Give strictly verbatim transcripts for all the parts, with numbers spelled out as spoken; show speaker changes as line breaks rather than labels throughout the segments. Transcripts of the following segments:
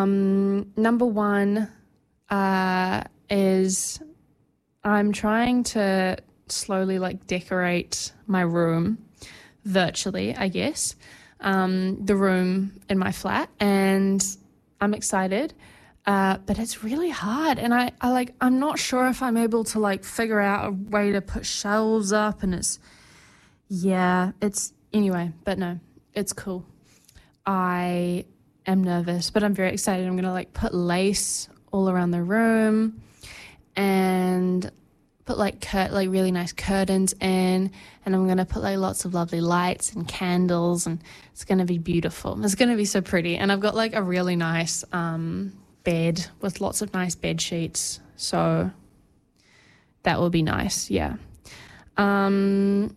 Um, number one uh, is I'm trying to slowly like decorate my room virtually, I guess, um, the room in my flat, and I'm excited. Uh, but it's really hard, and I, I like I'm not sure if I'm able to like figure out a way to put shelves up, and it's yeah, it's anyway, but no, it's cool. I am nervous, but I'm very excited. I'm gonna like put lace all around the room and put like cur- like really nice curtains in, and I'm gonna put like lots of lovely lights and candles, and it's gonna be beautiful. It's gonna be so pretty, and I've got like a really nice um bed with lots of nice bed sheets, so that will be nice. Yeah. Um,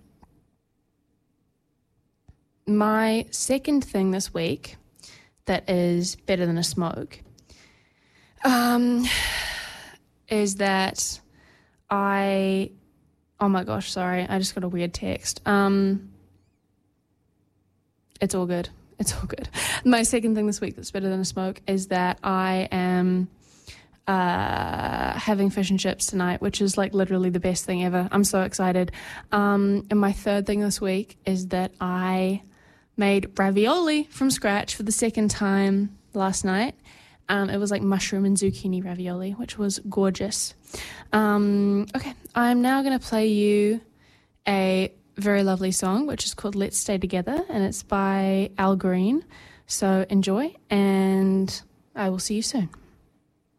my second thing this week that is better than a smoke um, is that I, oh my gosh, sorry, I just got a weird text. Um, it's all good. It's all good. My second thing this week that's better than a smoke is that I am uh, having fish and chips tonight, which is like literally the best thing ever. I'm so excited. Um, and my third thing this week is that I made ravioli from scratch for the second time last night. Um, it was like mushroom and zucchini ravioli, which was gorgeous. Um, okay, I'm now going to play you a very lovely song, which is called Let's Stay Together, and it's by Al Green. So enjoy, and I will see you soon.